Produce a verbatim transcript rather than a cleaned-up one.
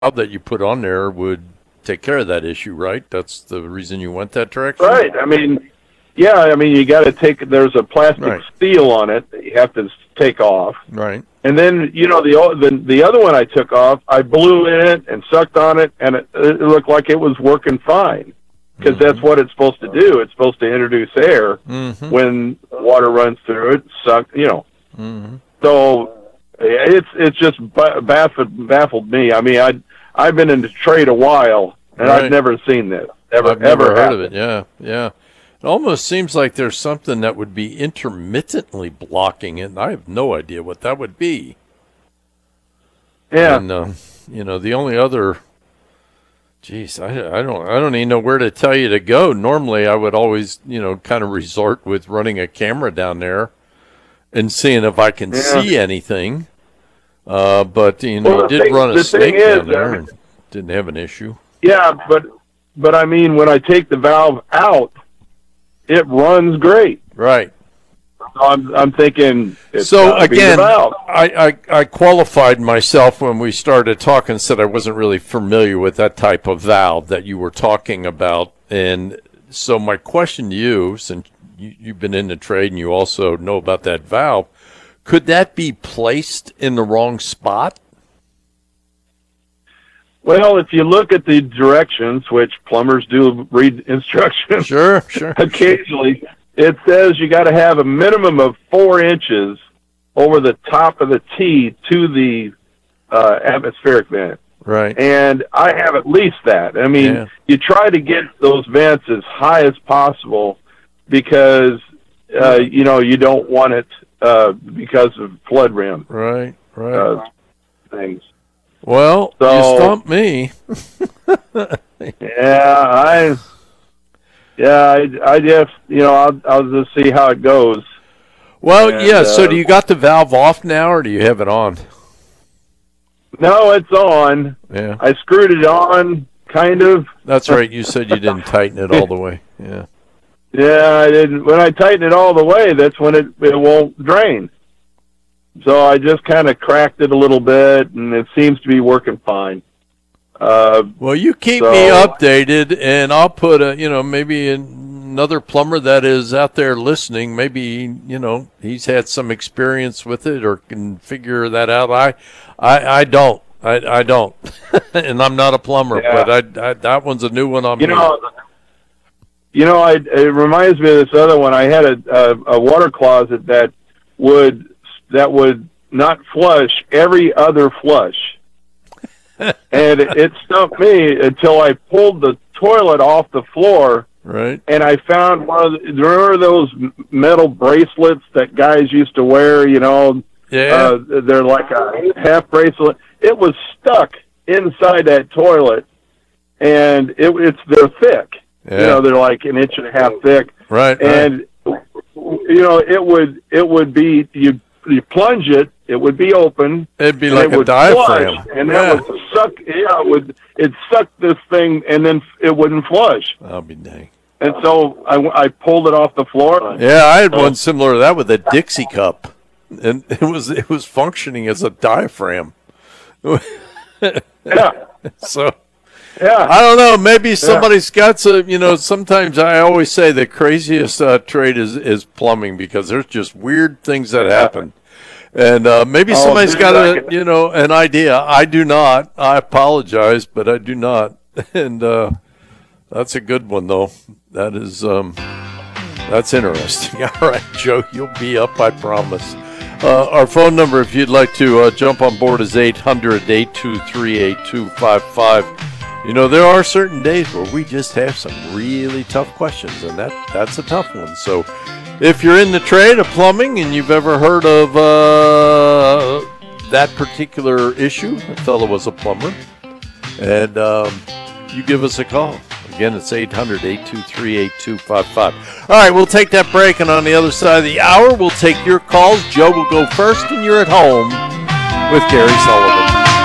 that you put on there would take care of that issue, right? That's the reason you went that direction? Right. I mean, yeah, I mean, you got to take, there's a plastic right. seal on it that you have to take off. Right. And then, you know, the, the the other one I took off, I blew in it and sucked on it, and it, it looked like it was working fine. Because mm-hmm. that's what it's supposed to do. It's supposed to introduce air mm-hmm. when water runs through it, suck, you know. Mm-hmm. So it's it's just baffled, baffled me. I mean, I, I've been in the trade a while, and right. I've never seen this. Ever, I've never ever heard happened. of it, yeah, yeah. It almost seems like there's something that would be intermittently blocking it, and I have no idea what that would be. Yeah. And, uh, you know, the only other, geez, I, I don't I don't even know where to tell you to go. Normally, I would always, you know, kind of resort with running a camera down there and seeing if I can yeah. see anything. Uh, but, you know, well, I did thing, run a the snake thing down is, there I mean, and didn't have an issue. Yeah, but, but I mean, when I take the valve out, it runs great. Right. I'm, I'm thinking. It's so again, I, I, I qualified myself when we started talking, said I wasn't really familiar with that type of valve that you were talking about. And so my question to you, since you, you've been in the trade and you also know about that valve, could that be placed in the wrong spot? Well, if you look at the directions, which plumbers do read instructions, sure, sure, occasionally, it says you got to have a minimum of four inches over the top of the T to the uh, atmospheric vent. Right. And I have at least that. I mean, yeah. you try to get those vents as high as possible because, uh, you know, you don't want it uh, because of flood rim. Right, right. Uh, things. Well, so, you stumped me. yeah, I, yeah, I, I just, you know, I'll, I'll just see how it goes. Well, and, yeah. Uh, so, do you got the valve off now, or do you have it on? No, it's on. Yeah, I screwed it on, kind of. That's right. You said you didn't tighten it all the way. Yeah. Yeah, I didn't. When I tighten it all the way, that's when it it won't drain. So I just kind of cracked it a little bit, and it seems to be working fine. Uh, well, you keep so, me updated, and I'll put a, you know, maybe another plumber that is out there listening. Maybe, you know, he's had some experience with it or can figure that out. I, I, I don't. I, I don't, and I'm not a plumber, yeah. but I, I, that one's a new one on you me. Know, you know, I, it reminds me of this other one. I had a, a, a water closet that would. that would not flush every other flush. And it, it stumped me until I pulled the toilet off the floor. Right. And I found one of the, remember those metal bracelets that guys used to wear, you know? Yeah. Uh, they're like a half bracelet. It was stuck inside that toilet, and it, it's they're thick. Yeah. You know, they're like an inch and a half thick. Right. And, right. you know, it would, it would be, you you plunge it, it would be open. It'd be like a diaphragm. Flush, and that yeah. would suck, yeah, it would, it'd suck this thing, and then it wouldn't flush. I'll be dang. And so I, I pulled it off the floor. Yeah, I had one similar to that with a Dixie cup. And it was it was functioning as a diaphragm. yeah. So yeah. I don't know. Maybe somebody's yeah. got some, you know, sometimes I always say the craziest uh, trade is, is plumbing because there's just weird things that happen. And uh, maybe oh, somebody's dude, got a, you know, an idea. I do not. I apologize, but I do not. And uh, that's a good one, though. That is, um, that's interesting. All right, Joe, you'll be up, I promise. Uh, our phone number, if you'd like to uh, jump on board, is eight hundred, eight two three, eight two five five. You know, there are certain days where we just have some really tough questions, and that, that's a tough one. So if you're in the trade of plumbing and you've ever heard of uh, that particular issue, that fellow was a plumber, and um, you give us a call. Again, it's eight hundred, eight two three, eight two five five. All right, we'll take that break, and on the other side of the hour, we'll take your calls. Joe will go first, and you're at home with Gary Sullivan.